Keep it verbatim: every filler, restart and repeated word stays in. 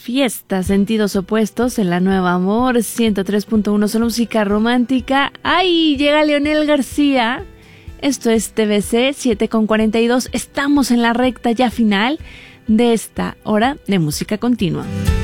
fiesta, sentidos opuestos en la Nueva Amor, ciento tres punto uno, solo música romántica. ¡Ay! Llega Leonel García. Esto es T V C, siete con cuarenta y dos. Estamos en la recta ya final de esta hora de música continua.